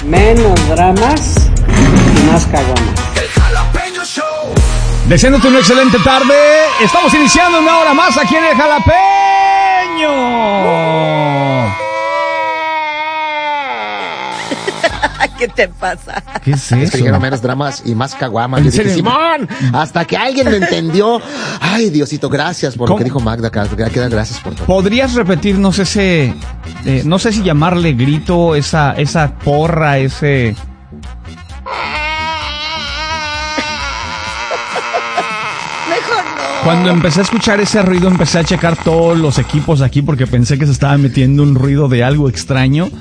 Menos dramas y más caguamas. Deseándote una excelente tarde. Estamos iniciando una hora más aquí en el Jalapeño. ¿Qué te pasa? ¿Qué es eso? Dijeron menos dramas y más caguamas. Yo dije, Simón, hasta que alguien lo entendió. Ay, Diosito, gracias por lo que dijo Magda. Gracias por todo. ¿Podrías repetirnos ese, no sé si llamarle grito, esa porra, ese... Mejor no. Cuando empecé a escuchar ese ruido, empecé a checar todos los equipos aquí porque pensé que se estaba metiendo un ruido de algo extraño.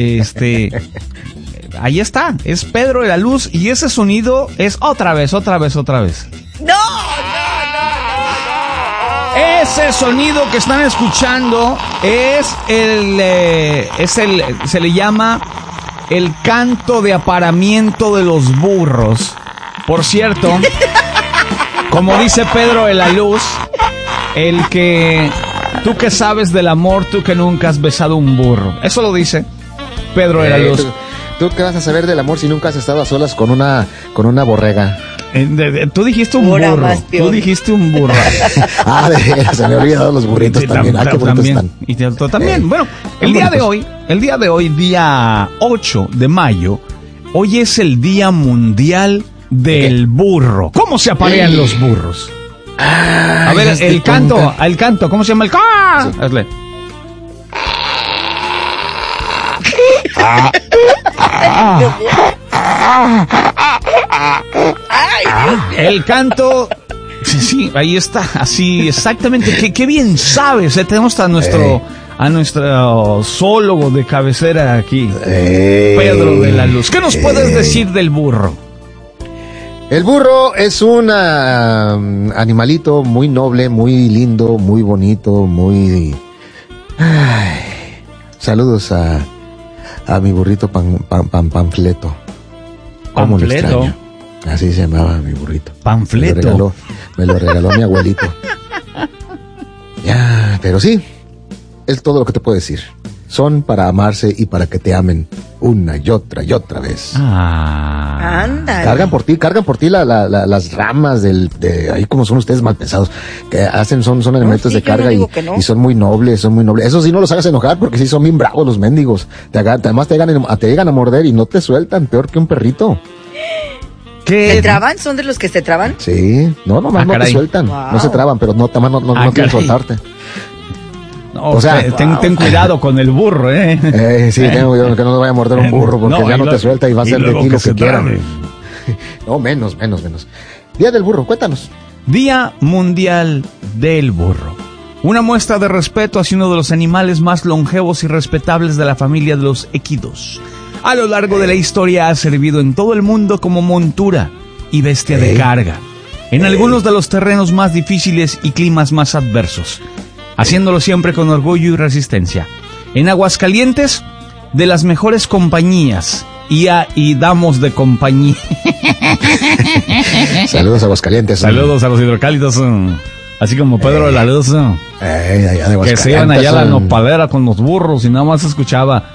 Ahí está, es Pedro de la Luz y ese sonido es otra vez. No. Ese sonido que están escuchando se le llama el canto de aparamiento de los burros. Por cierto, como dice Pedro de la Luz, tú que sabes del amor, tú que nunca has besado un burro. Eso lo dice Pedro de la Luz. ¿Tú qué vas a saber del amor si nunca has estado a solas con una borrega? Tú dijiste un burro. Tú dijiste un burro. De veras, se me han olvidado los burritos también. Qué bonitos están. Y tú también. Bueno, el día de hoy, día 8 de mayo, hoy es el Día Mundial del Burro. ¿Cómo se aparean los burros? A ver, el canto, ¿cómo se llama el canto? Sí. Hazle. El canto, sí, ahí está, así exactamente. Qué bien sabes, tenemos a nuestro zoólogo de cabecera aquí, Pedro de la Luz. ¿Qué nos puedes decir del burro? El burro es un animalito muy noble, muy lindo, muy bonito, muy... Saludos a mi burrito Panfleto. ¿Cómo lo extraño? Así se llamaba mi burrito. Panfleto. Me lo regaló mi abuelito. Ya, pero sí, es todo lo que te puedo decir. Son para amarse y para que te amen una y otra vez. Ándale. Cargan por ti las ramas de ahí, como son ustedes mal pensados, que hacen, son elementos de carga y son muy nobles, Eso sí, no los hagas enojar porque sí son bien bravos los mendigos. Además te llegan a morder y no te sueltan, peor que un perrito. ¿Qué? ¿Se traban? ¿Son de los que se traban? Sí, no te sueltan. Wow. No se traban, pero no quieren soltarte. No, o sea, ten cuidado con el burro, sí, tengo cuidado que no te vaya a morder un burro porque ya no te suelta y va a hacer de ti lo que quiera. No, menos. Día del burro, cuéntanos. Día Mundial del Burro. Una muestra de respeto hacia uno de los animales más longevos y respetables de la familia de los equidos. A lo largo de la historia ha servido en todo el mundo como montura y bestia de carga, en algunos de los terrenos más difíciles y climas más adversos, haciéndolo siempre con orgullo y resistencia. En Aguascalientes, de las mejores compañías y damos de compañía. Saludos a Aguascalientes. Saludos a los hidrocálidos. Así como Pedro de la Luz. Que se iban allá a la nopalera con los burros y nada más se escuchaba.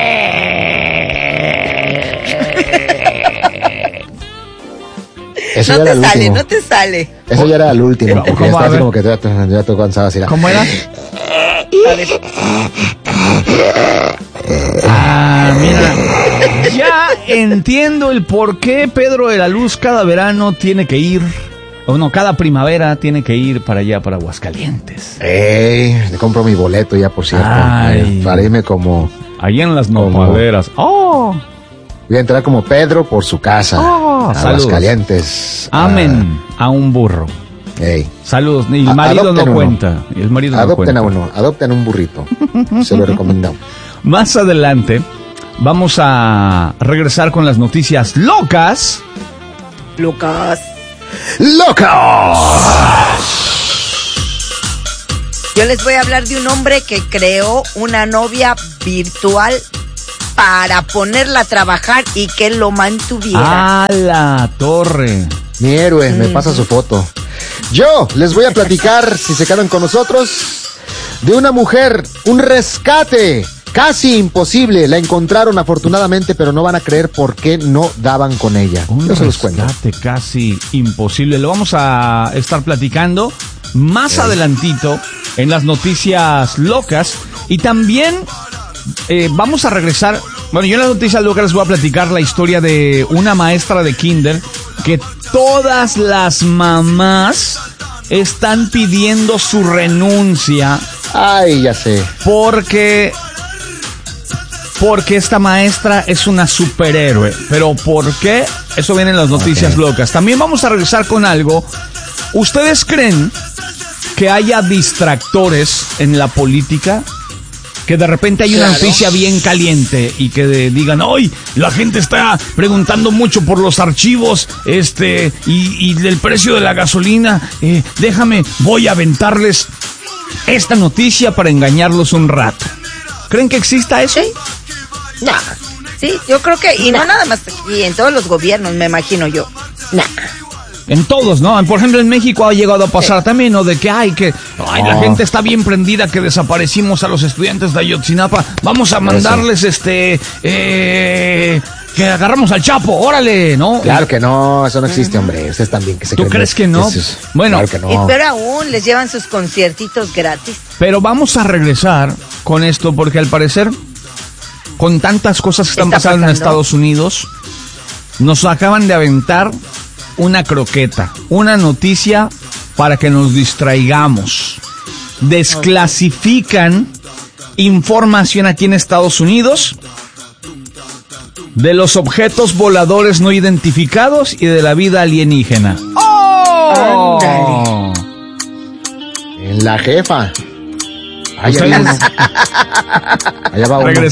Eso no te sale. Eso ya era el último. Porque ya está como que ya te cansabas. ¿Cómo era? Mira. Ya entiendo el por qué Pedro de la Luz cada verano tiene que ir. Cada primavera tiene que ir para allá, para Aguascalientes. Le compro mi boleto ya, por cierto. Para irme como... Allí en las nopaleras. Voy a entrar como Pedro por su casa. Aguascalientes. Amen a un burro. Saludos. Y el marido no cuenta. Adopten un burrito. Se lo recomendamos. Más adelante vamos a regresar con las noticias locas. Yo les voy a hablar de un hombre que creó una novia virtual para ponerla a trabajar y que lo mantuviera. ¡A la torre! Mi héroe, me pasa su foto. Yo les voy a platicar, si se quedan con nosotros, de una mujer, un rescate Casi imposible. La encontraron afortunadamente, pero no van a creer por qué no daban con ella. Yo se los cuento. Casi imposible. Lo vamos a estar platicando más adelantito en las noticias locas. Y también vamos a regresar. Bueno, yo en las noticias locas les voy a platicar la historia de una maestra de kinder que todas las mamás están pidiendo su renuncia. Ay, ya sé. Porque esta maestra es una superhéroe. ¿Pero por qué? Eso viene en las noticias locas. También vamos a regresar con algo. ¿Ustedes creen que haya distractores en la política? Que de repente hay una noticia bien caliente y que digan, ¡ay! La gente está preguntando mucho por los archivos y del precio de la gasolina. Voy a aventarles esta noticia para engañarlos un rato. ¿Creen que exista eso? ¿Sí? No. Sí, yo creo que, y no nada más aquí, en todos los gobiernos, me imagino yo. No. En todos, ¿no? Por ejemplo, en México ha llegado a pasar también, ¿no? De que la gente está bien prendida que desaparecimos a los estudiantes de Ayotzinapa. Vamos a mandarles que agarramos al Chapo, órale, ¿no? Claro que no, eso no existe, hombre. Ustedes también que se ¿Tú crees que no? Bueno, claro que no. Y pero aún les llevan sus conciertitos gratis. Pero vamos a regresar con esto porque al parecer, con tantas cosas que están pasando en Estados Unidos, nos acaban de aventar una croqueta, una noticia para que nos distraigamos. Desclasifican información aquí en Estados Unidos de los objetos voladores no identificados y de la vida alienígena. ¡Oh! Ándale. En la jefa. Allá va uno.